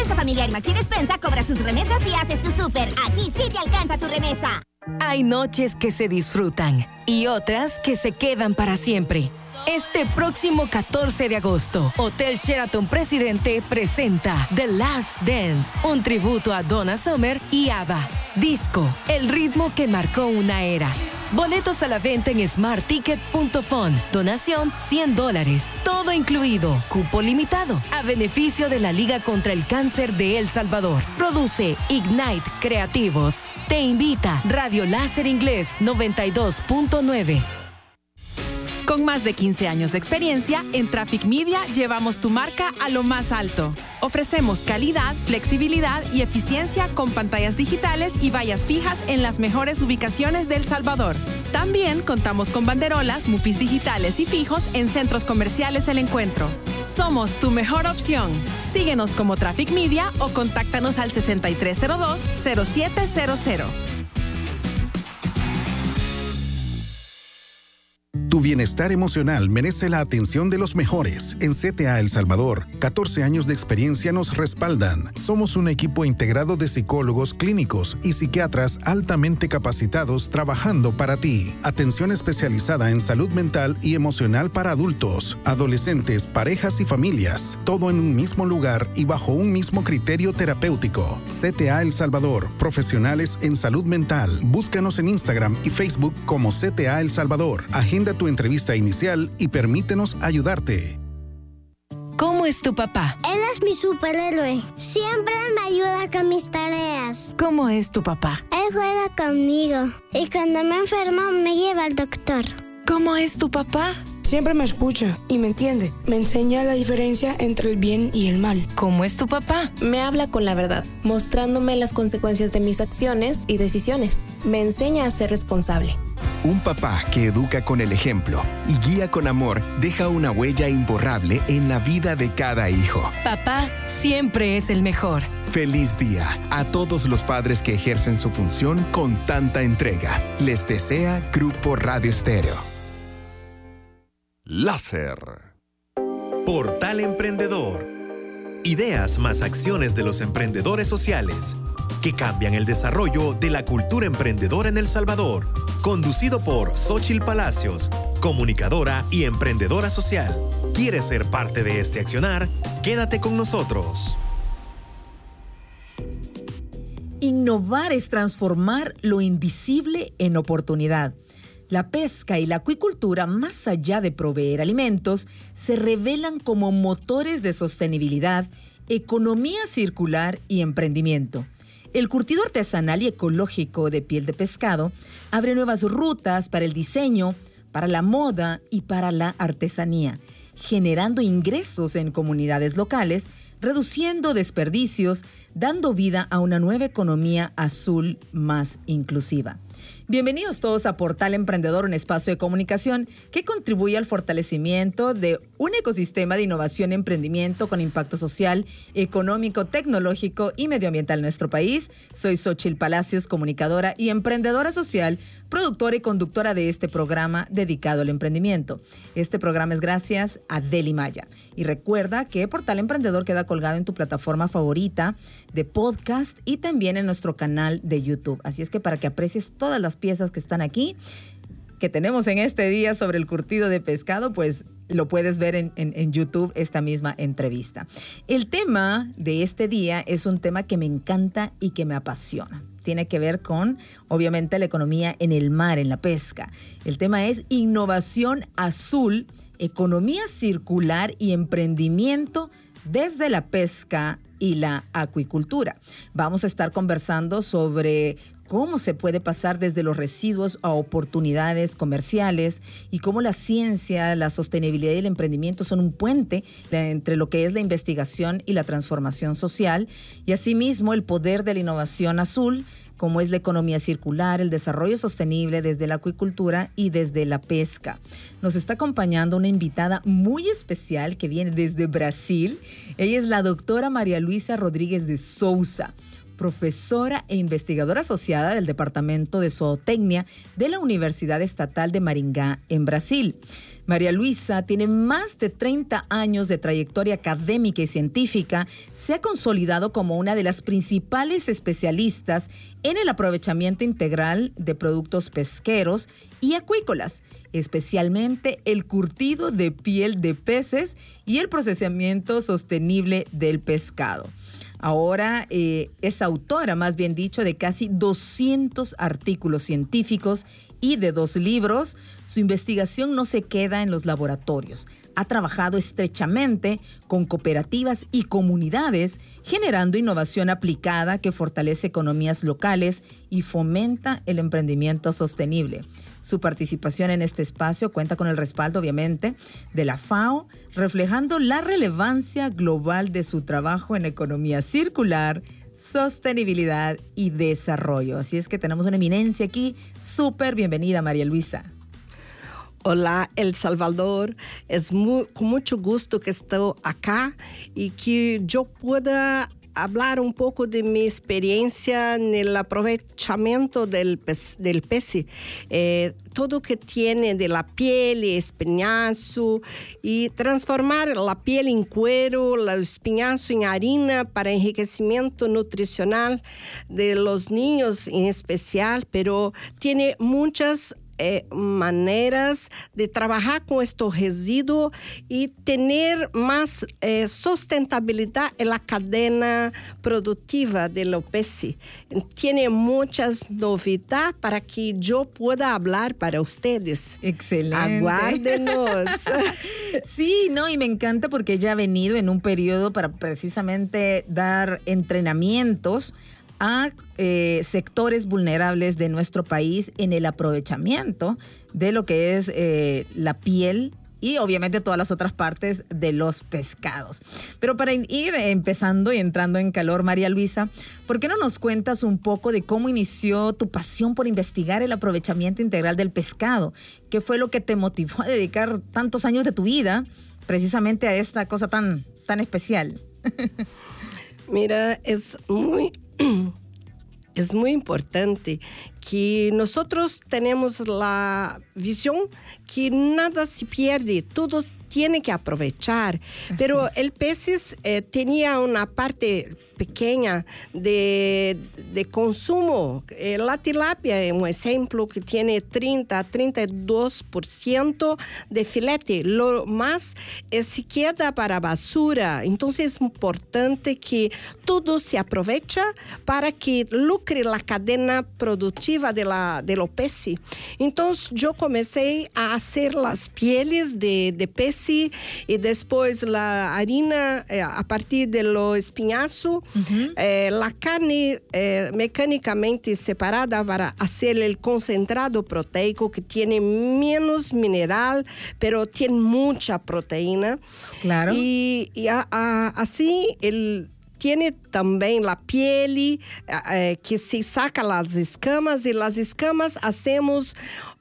Despensa Familiar Maxi Despensa cobra sus remesas y haces tu súper. Aquí sí te alcanza tu remesa. Hay noches que se disfrutan y otras que se quedan para siempre. Este próximo 14 de agosto, Hotel Sheraton Presidente presenta The Last Dance, un tributo a Donna Summer y ABBA. Disco, el ritmo que marcó una era. Boletos a la venta en smartticket.fun. Donación $100. Todo incluido. Cupo limitado. A beneficio de la Liga contra el Cáncer de El Salvador. Produce Ignite Creativos. Te invita Radio Láser Inglés 92.9. Con más de 15 años de experiencia, en Traffic Media llevamos tu marca a lo más alto. Ofrecemos calidad, flexibilidad y eficiencia con pantallas digitales y vallas fijas en las mejores ubicaciones de El Salvador. También contamos con banderolas, mupis digitales y fijos en centros comerciales El Encuentro. Somos tu mejor opción. Síguenos como Traffic Media o contáctanos al 6302-0700. Tu bienestar emocional merece la atención de los mejores. En CTA El Salvador, 14 años de experiencia nos respaldan. Somos un equipo integrado de psicólogos clínicos y psiquiatras altamente capacitados trabajando para ti. Atención especializada en salud mental y emocional para adultos, adolescentes, parejas y familias. Todo en un mismo lugar y bajo un mismo criterio terapéutico. CTA El Salvador, profesionales en salud mental. Búscanos en Instagram y Facebook como CTA El Salvador. Agenda tu entrevista inicial y permítenos ayudarte. ¿Cómo es tu papá? Él es mi superhéroe. Siempre me ayuda con mis tareas. ¿Cómo es tu papá? Él juega conmigo y cuando me enfermo me lleva al doctor. ¿Cómo es tu papá? Siempre me escucha y me entiende. Me enseña la diferencia entre el bien y el mal. ¿Cómo es tu papá? Me habla con la verdad, mostrándome las consecuencias de mis acciones y decisiones. Me enseña a ser responsable. Un papá que educa con el ejemplo y guía con amor deja una huella imborrable en la vida de cada hijo. Papá siempre es el mejor. Feliz día a todos los padres que ejercen su función con tanta entrega. Les desea Grupo Radio Estéreo. Láser. Portal Emprendedor. Ideas más acciones de los emprendedores sociales que cambian el desarrollo de la cultura emprendedora en El Salvador. Conducido por Xóchitl Palacios, comunicadora y emprendedora social. ¿Quieres ser parte de este accionar? Quédate con nosotros. Innovar es transformar lo invisible en oportunidad. La pesca y la acuicultura, más allá de proveer alimentos, se revelan como motores de sostenibilidad, economía circular y emprendimiento. El curtido artesanal y ecológico de piel de pescado abre nuevas rutas para el diseño, para la moda y para la artesanía, generando ingresos en comunidades locales, reduciendo desperdicios, dando vida a una nueva economía azul más inclusiva. Bienvenidos todos a Portal Emprendedor, un espacio de comunicación que contribuye al fortalecimiento de un ecosistema de innovación y emprendimiento con impacto social, económico, tecnológico y medioambiental en nuestro país. Soy Xóchitl Palacios, comunicadora y emprendedora social, productora y conductora de este programa dedicado al emprendimiento. Este programa es gracias a Deli Maya. Y recuerda que Portal Emprendedor queda colgado en tu plataforma favorita de podcast y también en nuestro canal de YouTube. Así es que para que aprecies todas las piezas que están aquí, que tenemos en este día sobre el curtido de pescado, pues lo puedes ver en YouTube, esta misma entrevista. El tema de este día es un tema que me encanta y que me apasiona. Tiene que ver con, obviamente, la economía en el mar, en la pesca. El tema es innovación azul, economía circular y emprendimiento desde la pesca y la acuicultura. Vamos a estar conversando sobre cómo se puede pasar desde los residuos a oportunidades comerciales y cómo la ciencia, la sostenibilidad y el emprendimiento son un puente entre lo que es la investigación y la transformación social, y asimismo el poder de la innovación azul, como es la economía circular, el desarrollo sostenible desde la acuicultura y desde la pesca. Nos está acompañando una invitada muy especial que viene desde Brasil. Ella es la doctora María Luisa Rodríguez de Souza, profesora e investigadora asociada del Departamento de Zootecnia de la Universidad Estatal de Maringá, en Brasil. María Luisa tiene más de 30 años de trayectoria académica y científica. Se ha consolidado como una de las principales especialistas en el aprovechamiento integral de productos pesqueros y acuícolas, especialmente el curtido de piel de peces y el procesamiento sostenible del pescado. Ahora es autora, más bien dicho, de casi 200 artículos científicos y de 2 libros. Su investigación no se queda en los laboratorios. Ha trabajado estrechamente con cooperativas y comunidades, generando innovación aplicada que fortalece economías locales y fomenta el emprendimiento sostenible. Su participación en este espacio cuenta con el respaldo, obviamente, de la FAO, reflejando la relevancia global de su trabajo en economía circular, sostenibilidad y desarrollo. Así es que tenemos una eminencia aquí. Súper bienvenida, María Luisa. Olá, El Salvador. Es con mucho gusto que estoy acá y que yo pueda hablar un poco de mi experiencia en el aprovechamiento del pez. Todo que tiene de la piel y espinazo y transformar la piel en cuero, el espinazo en harina para enriquecimiento nutricional de los niños en especial, pero tiene muchas maneras de trabajar con estos residuos y tener más sustentabilidad en la cadena productiva de los peces. Tiene muchas novedades para que yo pueda hablar para ustedes. Excelente. Aguárdenos. Sí, no, y me encanta porque ella ha venido en un periodo para precisamente dar entrenamientos a sectores vulnerables de nuestro país en el aprovechamiento de lo que es la piel y obviamente todas las otras partes de los pescados. Pero para ir empezando y entrando en calor, María Luisa, ¿por qué no nos cuentas un poco de cómo inició tu pasión por investigar el aprovechamiento integral del pescado? ¿Qué fue lo que te motivó a dedicar tantos años de tu vida precisamente a esta cosa tan especial? Mira, es muy importante que nosotros tenemos la visión que nada se pierde, todos tienen que aprovechar. Pero el pez tenía una parte pequeña de consumo. La tilapia es un ejemplo que tiene 30-32% de filete. Lo más se queda para basura. Entonces es importante que todo se aprovecha para que lucre la cadena productiva de los peces. Entonces yo comencé a hacer las pieles de pez y después la harina a partir de los espinazos. La carne mecánicamente separada para hacer el concentrado proteico que tiene menos mineral, pero tiene mucha proteína. Claro. Y así tiene también la piel que se saca las escamas y las escamas hacemos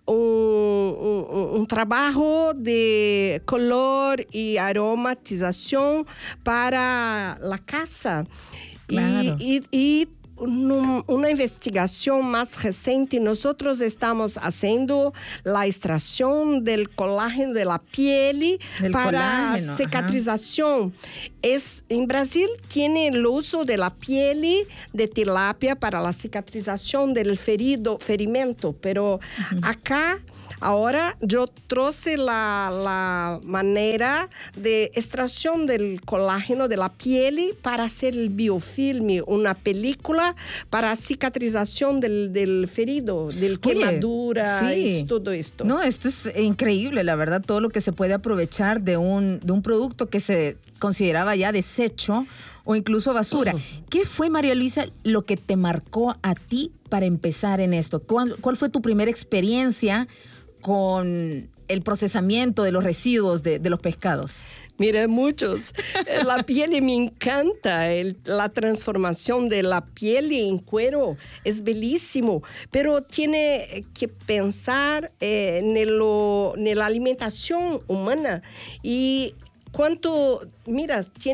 un trabajo de color y aromatización para la casa. Claro. Y una investigación más reciente, nosotros estamos haciendo la extracción del colágeno de la piel para cicatrización. En Brasil tiene el uso de la piel de tilapia para la cicatrización del ferimento, pero acá ahora yo traje la manera de extracción del colágeno de la piel para hacer el biofilm, una película para cicatrización del ferido, del quemadura y todo esto. No, esto es increíble, la verdad, todo lo que se puede aprovechar de un producto que se consideraba ya desecho o incluso basura. ¿Qué fue, María Luisa, lo que te marcó a ti para empezar en esto? ¿Cuál fue tu primera experiencia con el procesamiento de los residuos de los pescados? Mira, muchos. La piel me encanta, la transformación de la piel en cuero es bellísimo, pero tiene que pensar en la alimentación humana y mira, tiene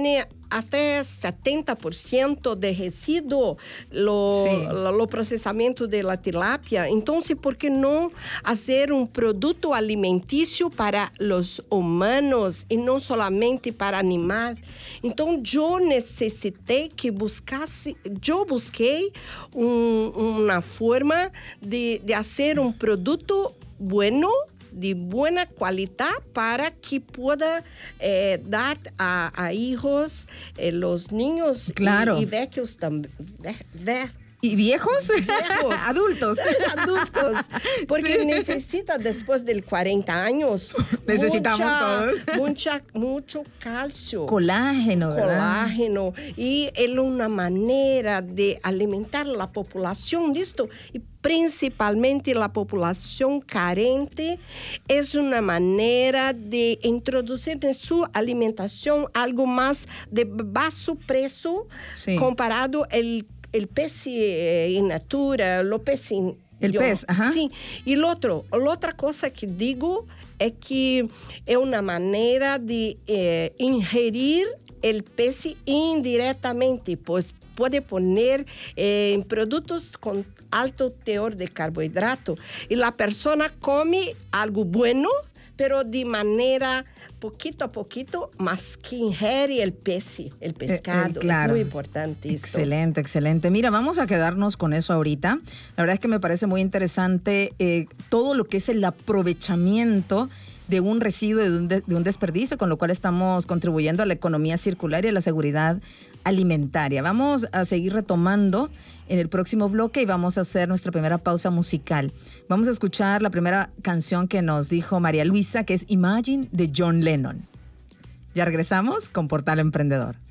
hasta 70% de residuo lo procesamiento de la tilapia. Entonces, ¿por qué no hacer un producto alimenticio para los humanos y no solamente para animal? Entonces, yo necesité que busqué una forma de hacer un producto bueno, de buena calidad, para que pueda dar a hijos, los niños claro. y viejos también. ¿Y viejos? Adultos. Adultos. Porque necesita, después de 40 años, necesitamos todos. Mucho calcio. Colágeno, ¿verdad? Colágeno. Y es una manera de alimentar a la población, ¿listo? Y principalmente la población carente, es una manera de introducir en su alimentación algo más de bajo precio, comparado el pez in natura, lo pez in... El pez, ajá. Sí. Y la otra cosa que digo es que es una manera de ingerir el pez indirectamente, pues puede poner en productos con alto teor de carbohidrato. Y la persona come algo bueno, pero de manera poquito a poquito, más que ingiere el pescado. Claro. Es muy importante esto. Excelente, excelente. Mira, vamos a quedarnos con eso ahorita. La verdad es que me parece muy interesante todo lo que es el aprovechamiento de un residuo, de un desperdicio, con lo cual estamos contribuyendo a la economía circular y a la seguridad alimentaria. Vamos a seguir retomando en el próximo bloque y vamos a hacer nuestra primera pausa musical. Vamos a escuchar la primera canción que nos dijo María Luisa, que es Imagine de John Lennon. Ya regresamos con Portal Emprendedor.